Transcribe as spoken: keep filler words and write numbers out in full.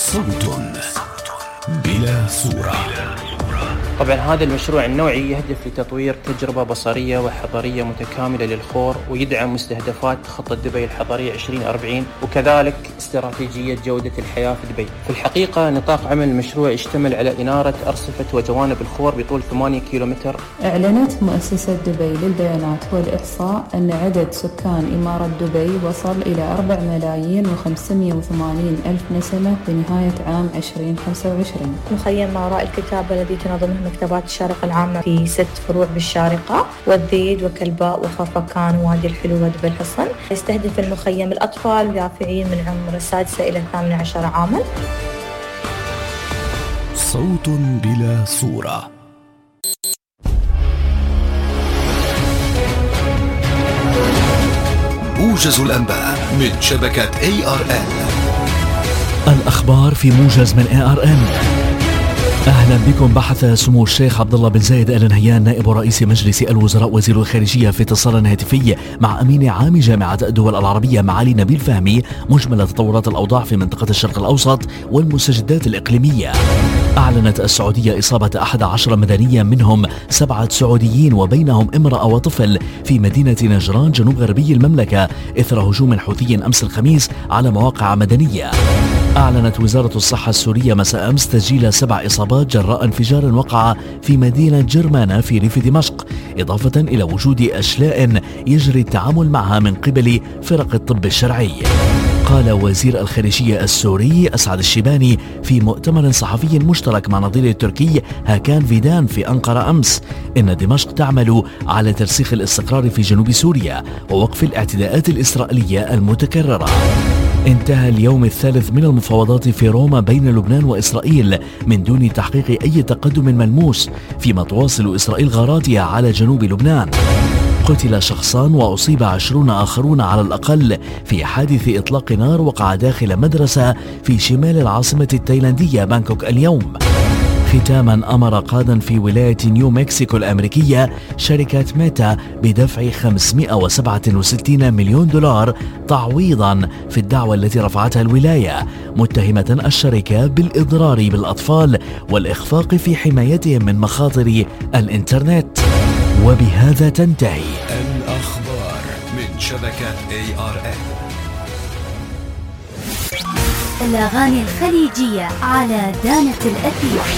صوت بلا صورة. طبعا هذا المشروع النوعي يهدف لتطوير تجربة بصرية وحضرية متكاملة للخور، ويدعم مستهدفات خطة دبي الحضرية عشرين أربعين، وكذلك استراتيجية جودة الحياة في دبي. في الحقيقة نطاق عمل المشروع يشتمل على إنارة أرصفة وجوانب الخور بطول ثمانية كيلومتر. أعلنت مؤسسة دبي للبيانات والإحصاء أن عدد سكان إمارة دبي وصل إلى أربعة ملايين وخمسمائة وثمانين ألف نسمة بنهاية عام عشرين خمسة وعشرين. مخيم ما وراء الكتابة الذي تنظمه مكتبات الشارقة العامة في ست فروع بالشارقة والذيد وكلباء وخفقان ووادي الحلو ودبي الحصن. يستهدف المخيم الأطفال واليافعين من عمر السادسة إلى الثامنة عشر عاما. صوت بلا صورة. موجز الأنباء من شبكة إيه آر إن. الأخبار في موجز من إيه آر إن. أهلا بكم. بحث سمو الشيخ عبد الله بن زايد آل نهيان نائب رئيس مجلس الوزراء وزير الخارجية في اتصال هاتفي مع أمين عام جامعة الدول العربية معالي نبيل فهمي مجمل تطورات الأوضاع في منطقة الشرق الأوسط والمستجدات الإقليمية. أعلنت السعودية إصابة أحد عشر مدنيا منهم سبعة سعوديين وبينهم امرأة وطفل في مدينة نجران جنوب غربي المملكة إثر هجوم حوثي أمس الخميس على مواقع مدنية. أعلنت وزارة الصحة السورية مساء أمس تسجيل سبع إصابات جراء انفجار وقع في مدينة جرمانة في ريف دمشق، إضافة إلى وجود أشلاء يجري التعامل معها من قبل فرق الطب الشرعي. قال وزير الخارجية السوري أسعد الشيباني في مؤتمر صحفي مشترك مع نظيره التركي هاكان فيدان في أنقرة أمس إن دمشق تعمل على ترسيخ الاستقرار في جنوب سوريا ووقف الاعتداءات الإسرائيلية المتكررة. انتهى اليوم الثالث من المفاوضات في روما بين لبنان وإسرائيل من دون تحقيق أي تقدم ملموس، فيما تواصل إسرائيل غاراتها على جنوب لبنان. قتل شخصان وأصيب عشرون آخرون على الأقل في حادث إطلاق نار وقع داخل مدرسة في شمال العاصمة التايلاندية بانكوك اليوم. ختاما، أمر قاض في ولاية نيو مكسيكو الأمريكية شركة ميتا بدفع خمسمائة وسبعة وستين مليون دولار تعويضا في الدعوى التي رفعتها الولاية، متهمة الشركة بالإضرار بالأطفال والإخفاق في حمايتهم من مخاطر الإنترنت. وبهذا تنتهي الأخبار من شبكة إيه آر إن. الأغاني الخليجية على دانة الأثير.